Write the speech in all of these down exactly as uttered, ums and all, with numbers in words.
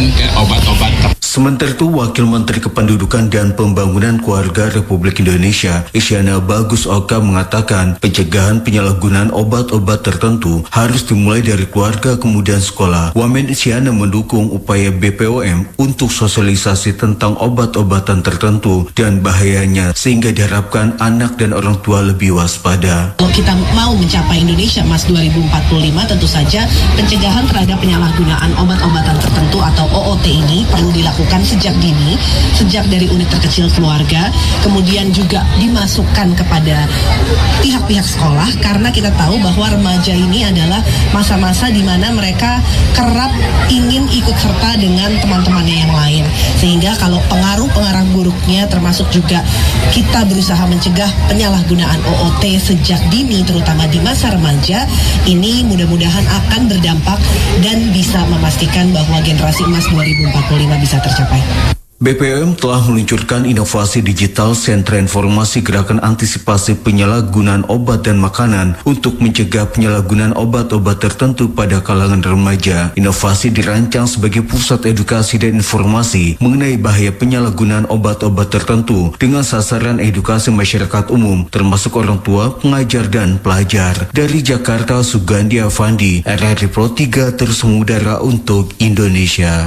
dialihkan ke obat-obat. Sementara itu, Wakil Menteri Kependudukan dan Pembangunan Keluarga Republik Indonesia, Isyana Bagus Oka, mengatakan pencegahan penyalahgunaan obat-obat tertentu harus dimulai dari keluarga kemudian sekolah. Wamen Isyana mendukung upaya B P O M untuk sosialisasi tentang obat-obatan tertentu dan bahayanya sehingga diharapkan anak dan orang tua lebih waspada. Kalau kita mau mencapai Indonesia Emas dua ribu empat puluh lima, tentu saja pencegahan terhadap penyalahgunaan obat-obatan tertentu atau O O T ini perlu dilakukan sejak dini, sejak dari unit terkecil keluarga, kemudian juga dimasukkan kepada pihak-pihak sekolah, karena kita tahu bahwa remaja ini adalah masa-masa di mana mereka kerap ingin ikut serta dengan teman-temannya yang lain, sehingga kalau pengaruh-pengaruh buruknya termasuk juga kita berusaha mencegah penyalahgunaan O O T sejak dini, terutama di masa remaja, ini mudah-mudahan akan berdampak dan bisa memastikan bahwa generasi emas dua ribu empat puluh lima bisa tercapai. B P O M telah meluncurkan inovasi digital Sentra Informasi Gerakan Antisipasi Penyalahgunaan Obat dan Makanan untuk mencegah penyalahgunaan obat-obat tertentu pada kalangan remaja. Inovasi dirancang sebagai pusat edukasi dan informasi mengenai bahaya penyalahgunaan obat-obat tertentu dengan sasaran edukasi masyarakat umum, termasuk orang tua, pengajar, dan pelajar. Dari Jakarta, Sugandi Avandi, R R I Pro tiga terus mengudara untuk Indonesia.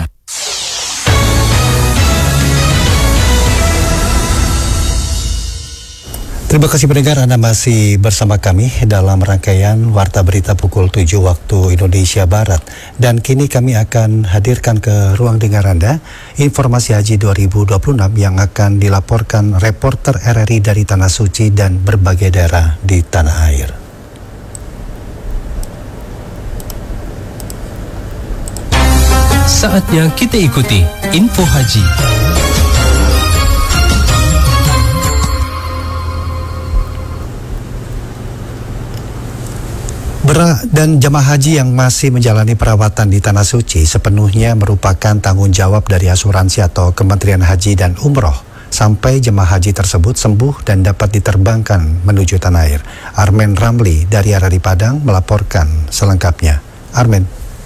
Terima kasih pendengar, Anda masih bersama kami dalam rangkaian Warta Berita pukul tujuh waktu Indonesia Barat. Dan kini kami akan hadirkan ke ruang dengar Anda informasi Haji dua ribu dua puluh enam yang akan dilaporkan reporter R R I dari Tanah Suci dan berbagai daerah di tanah air. Saatnya kita ikuti Info Haji. Ber- dan jemaah haji yang masih menjalani perawatan di Tanah Suci sepenuhnya merupakan tanggung jawab dari asuransi atau Kementerian Haji dan Umroh sampai jemaah haji tersebut sembuh dan dapat diterbangkan menuju tanah air. Armen Ramli dari R R I Padang melaporkan selengkapnya. Armen.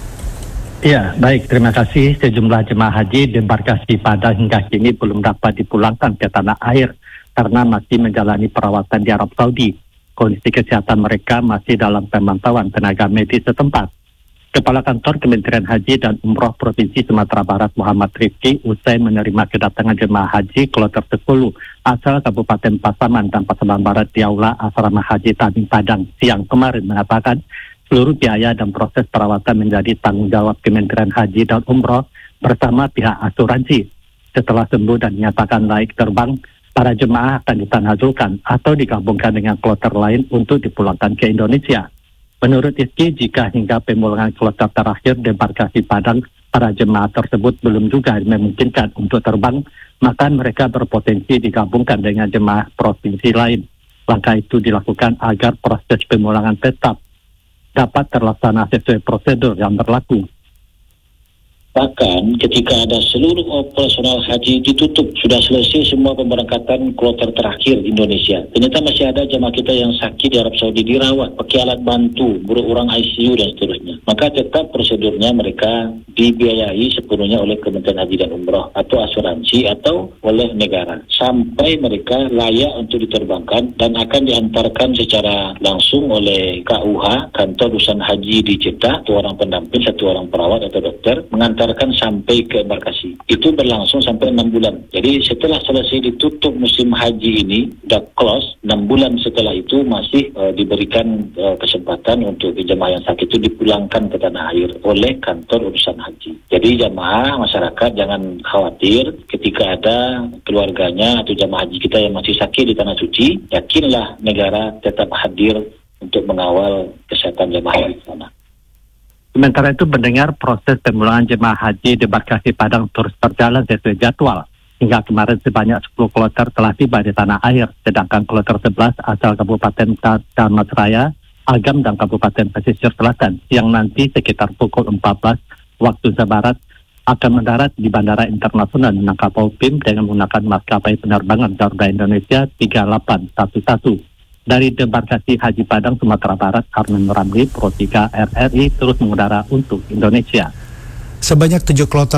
Ya, baik. Terima kasih. Sejumlah jemaah haji di embarkasi Padang hingga kini belum dapat dipulangkan ke tanah air karena masih menjalani perawatan di Arab Saudi. Kondisi kesehatan mereka masih dalam pemantauan tenaga medis setempat. Kepala Kantor Kementerian Haji dan Umroh Provinsi Sumatera Barat Muhammad Rifki usai menerima kedatangan jemaah haji kloter sepuluh asal Kabupaten Pasaman dan Pasaman Barat di Aula Asrama Haji Tabing Padang siang kemarin mengatakan seluruh biaya dan proses perawatan menjadi tanggung jawab Kementerian Haji dan Umroh bersama pihak asuransi. Setelah sembuh dan dinyatakan layak terbang, para jemaah akan ditanazulkan atau digabungkan dengan kloter lain untuk dipulangkan ke Indonesia. Menurut Rizky, jika hingga pemulangan kloter terakhir di embarkasi Padang, para jemaah tersebut belum juga memungkinkan untuk terbang, maka mereka berpotensi digabungkan dengan jemaah provinsi lain. Langkah itu dilakukan agar proses pemulangan tetap dapat terlaksana sesuai prosedur yang berlaku. Bahkan ketika ada seluruh operasional haji ditutup, sudah selesai semua pemberangkatan kloter terakhir di Indonesia. Ternyata masih ada jemaah kita yang sakit di Arab Saudi, dirawat, pakai alat bantu, berurang I C U dan seterusnya. Maka tetap prosedurnya mereka dibiayai sepenuhnya oleh Kementerian Haji dan Umroh atau asuransi atau oleh negara. Sampai mereka layak untuk diterbangkan dan akan diantarkan secara langsung oleh K U H, Kantor Urusan Haji di Jeddah, satu orang pendamping, satu orang perawat atau dokter, mengantarkan sampai ke embarkasi. Itu berlangsung sampai enam bulan. Jadi setelah selesai ditutup musim haji ini, sudah close, enam bulan setelah itu masih uh, diberikan uh, kesempatan untuk jemaah yang sakit itu dipulangkan ke tanah air oleh Kantor Urusan Haji. Jadi jemaah masyarakat jangan khawatir ketika ada keluarganya atau jemaah haji kita yang masih sakit di Tanah Suci, yakinlah negara tetap hadir untuk mengawal kesehatan jemaah di sana. Sementara itu mendengar proses pemulangan jemaah haji di embarkasi Padang terus berjalan sesuai jadwal. Hingga kemarin sebanyak sepuluh kloter telah tiba di tanah air, sedangkan kloter sebelas asal Kabupaten Dharmasraya, Agam dan Kabupaten Pesisir Selatan yang nanti sekitar pukul empat belas waktu Indonesia Barat akan mendarat di Bandara Internasional Minangkabau P I M dengan menggunakan maskapai penerbangan Garuda Indonesia tiga delapan satu satu. Dari embarkasi Haji Padang, Sumatera Barat, Armen Ramli, Pro tiga R R I terus mengudara untuk Indonesia. Sebanyak tujuh kloter